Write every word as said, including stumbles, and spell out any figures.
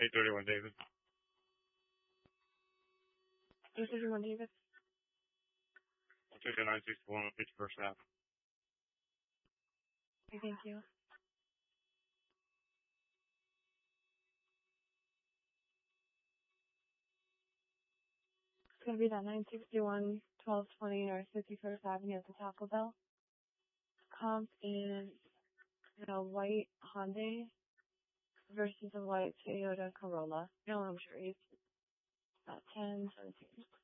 eight thirty-one David. eight thirty-one David. I'll take a nine sixty-one on fifty-first Ave. Okay, thank you. It's going to be that nine sixty-one, twelve twenty North fifty-first Avenue at the Taco Bell. Comp is a white Hyundai versus a white Toyota Corolla. No luxuries. About ten, seventeen.